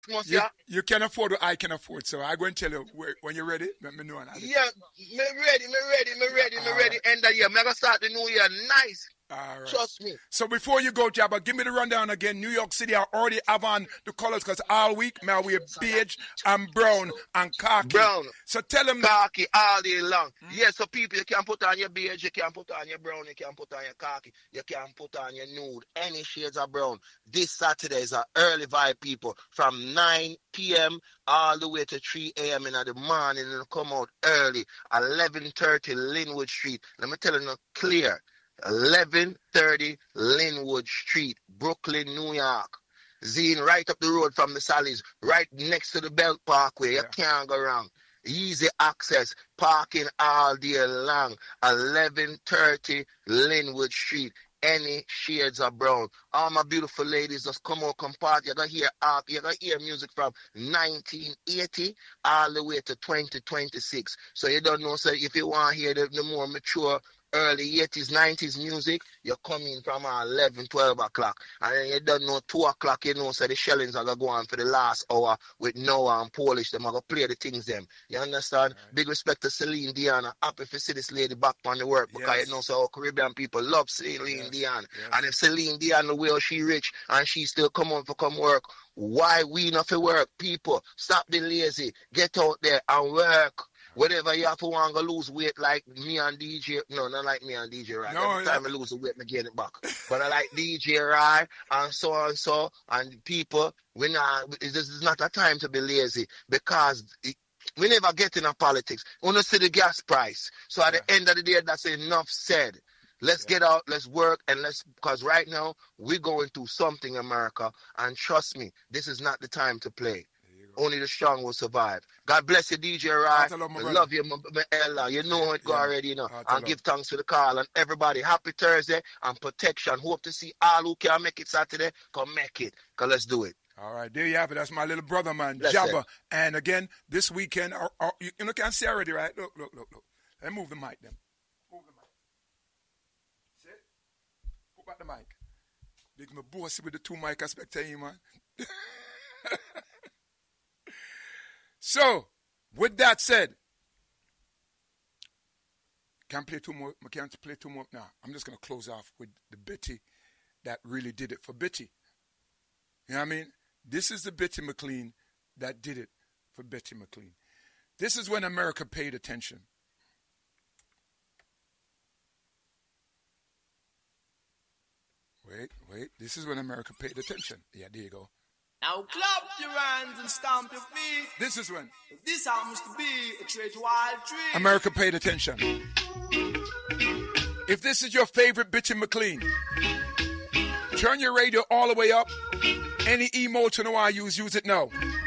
You can afford what I can afford, so I'm going to tell you when you're ready. Let me know. Yeah, me ready. End of year, I'm going to start the new year nice. All right. Trust me. So before you go, Jabba, give me the rundown again. New York City, I already have on the colors because all week, man, we have beige and brown and khaki. Brown. So tell them. Khaki all day long. Yeah, so people, you can put on your beige, you can put on your brown, you can put on your khaki, you can put on your nude, any shades of brown. This Saturday is an early vibe, people, from 9 p.m. all the way to 3 a.m. in the morning, and come out early, 11:30 Linwood Street. Let me tell you now, clear. 11:30 Linwood Street, Brooklyn, New York. Zine, right up the road from the Sally's, right next to the Belt Parkway. You can't go wrong. Easy access, parking all day long. 11:30 Linwood Street. Any shades of brown. All my beautiful ladies, just come out, come party. You're gonna hear music from 1980 all the way to 2026. So you don't know, so if you want to hear the more mature early 80s, 90s music, you come in from 11, 12 o'clock. And then you don't know 2 o'clock, you know, so the shellings are going to go on for the last hour with Noah and Polish. Them are going to play the things them. You understand? Right. Big respect to Celine Dion. Happy for see this lady back on the work because you know, so Caribbean people love Celine Dion. Yes. And if Celine Dion, the way she rich and she still come on for come work, why we not for work? People, stop being lazy. Get out there and work. Whatever you have to want to lose weight like me and DJ. No, not like me and DJ Rye. Every time I lose the weight, I get it back. But I like DJ Rye and so. And people, this is not a time to be lazy because we never get in politics. We don't see the gas price. So at the end of the day, that's enough said. Let's get out, let's work, and because right now, we're going through something, America. And trust me, this is not the time to play. Only the strong will survive. God bless you, DJ Rye. I love you, my Ella. You know it go already, you know. And give thanks for the call. And everybody, happy Thursday and protection. Hope to see all who can make it Saturday. Come make it. Because let's do it. All right, there you have it. That's my little brother, man, Jabba. And again, this weekend, you can see already, right? Look. Let me move the mic, then. Move the mic. See it? Put back the mic. Big my bossy with the 2 mic aspect to you, man. So, with that said, can't play two more now. I'm just going to close off with the Betty that really did it for Betty. You know what I mean? This is the Betty McLean that did it for Betty McLean. This is when America paid attention. Wait. This is when America paid attention. Yeah, there you go. Now clap your hands and stamp your feet. This is when. This happens to be a treasure wild tree. America paid attention. If this is your favorite Betty McLean, turn your radio all the way up. Any emote you know I use it now.